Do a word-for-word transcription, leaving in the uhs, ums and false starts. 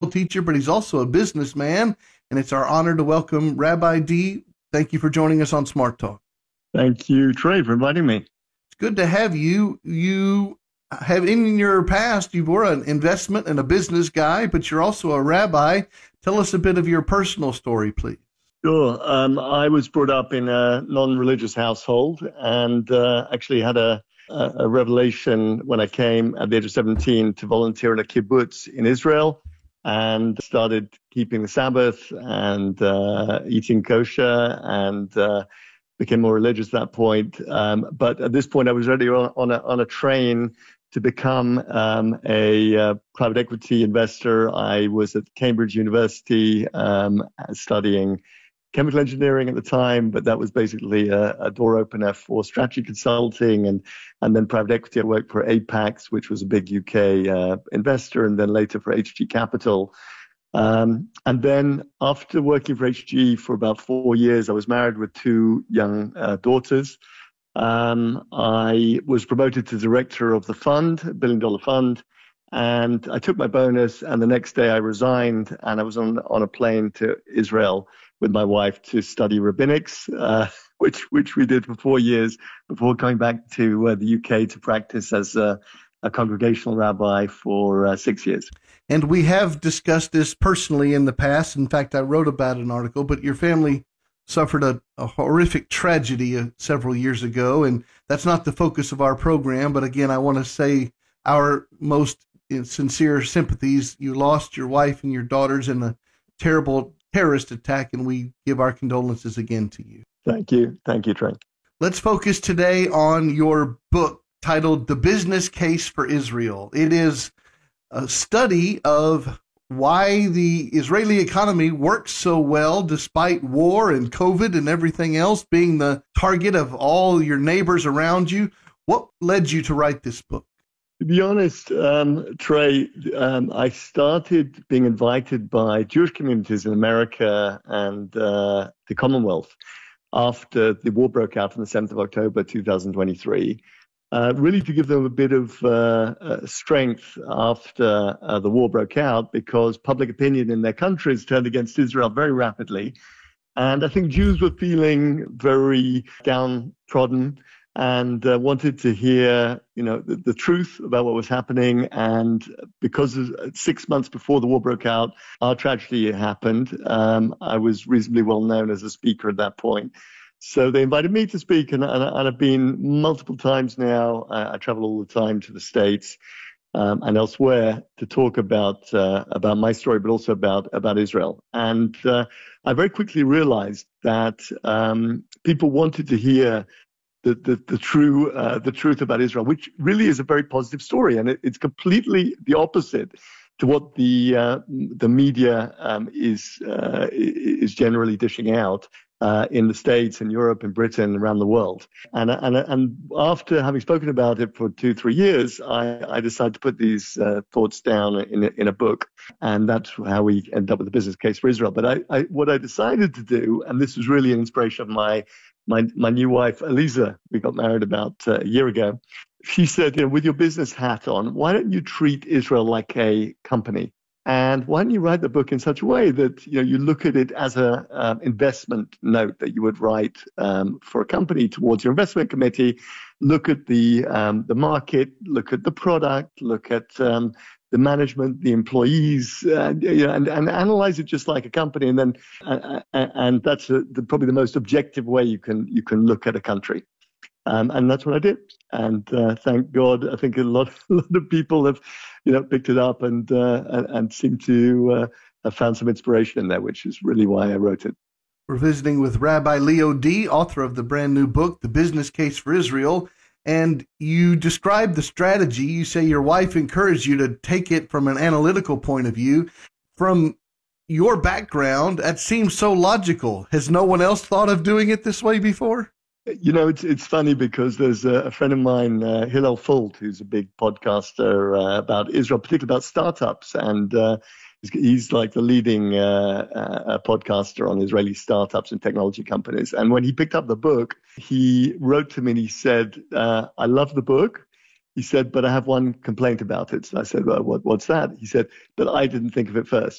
teacher, but he's also a businessman. And it's our honor to welcome Rabbi Dee. Thank you for joining us on Smart Talk. Thank you, Trey, for inviting me. It's good to have you. You have in your past, you were an investment and a business guy, but you're also a rabbi. Tell us a bit of your personal story, please. Sure. Um, I was brought up in a non-religious household and uh, actually had a, a, a revelation when I came at the age of seventeen to volunteer in a kibbutz in Israel and started keeping the Sabbath and uh, eating kosher and uh, became more religious at that point. Um, but at this point, I was already on, on, a, on a train to become um, a uh, private equity investor. I was at Cambridge University um, studying chemical engineering at the time, but that was basically a, a door opener for strategy consulting and and then private equity. I worked for Apax, which was a big U K uh, investor, and then later for H G Capital. Um, and then after working for H G for about four years, I was married with two young uh, daughters. Um, I was promoted to director of the fund, a billion dollar fund, and I took my bonus, and the next day I resigned, and I was on on a plane to Israel with my wife to study rabbinics, uh, which which we did for four years before coming back to uh, the U K to practice as a, a congregational rabbi for uh, six years. And we have discussed this personally in the past. In fact, I wrote about an article, but your family suffered a, a horrific tragedy uh, several years ago, and that's not the focus of our program. But again, I want to say our most sincere sympathies. You lost your wife and your daughters in a terrible terrorist attack, and we give our condolences again to you. Thank you. Thank you, Trey. Let's focus today on your book titled The Business Case for Israel. It is a study of why the Israeli economy works so well despite war and COVID and everything else, being the target of all your neighbors around you. What led you to write this book? To be honest, um, Trey, um, I started being invited by Jewish communities in America and uh, the Commonwealth after the war broke out on the seventh of October, two thousand twenty-three, uh, really to give them a bit of uh, uh, strength after uh, the war broke out, because public opinion in their countries turned against Israel very rapidly. And I think Jews were feeling very downtrodden and uh, wanted to hear, you know, the, the truth about what was happening. And because of, six months before the war broke out, our tragedy happened. Um, I was reasonably well known as a speaker at that point. So they invited me to speak, and, and, and I've been multiple times now. I, I travel all the time to the States um, and elsewhere to talk about uh, about my story, but also about, about Israel. And uh, I very quickly realized that um, people wanted to hear The, the, the true uh, the truth about Israel, which really is a very positive story, and it, it's completely the opposite to what the uh, the media um, is uh, is generally dishing out uh, in the States and Europe and Britain, around the world. And and and after having spoken about it for two three years, I, I decided to put these uh, thoughts down in a, in a book, and that's how we ended up with the business case for Israel. But I, I what I decided to do, and this was really an inspiration of my My my new wife, Eliza, we got married about uh, a year ago. She said, you know, with your business hat on, why don't you treat Israel like a company? And why don't you write the book in such a way that, you know, you look at it as a um, investment note that you would write um, for a company towards your investment committee. Look at the um, the market, look at the product, look at um, the management, the employees, uh, you know, and, and analyze it just like a company. And then, uh, and that's a, the, probably the most objective way you can you can look at a country. Um, and that's what I did. And uh, thank God, I think a lot, a lot of people have, you know, picked it up and uh, and, and seem to uh, have found some inspiration in there, which is really why I wrote it. We're visiting with Rabbi Leo Dee, author of the brand new book, The Business Case for Israel. And you describe the strategy. You say your wife encouraged you to take it from an analytical point of view. From your background, that seems so logical. Has no one else thought of doing it this way before? You know, it's it's funny because there's a, a friend of mine, uh, Hillel Fult, who's a big podcaster uh, about Israel, particularly about startups. And uh, he's, he's like the leading uh, uh, podcaster on Israeli startups and technology companies. And when he picked up the book, he wrote to me and he said, uh, I love the book. He said, but I have one complaint about it. So I said, well, what, what's that? He said, but I didn't think of it first.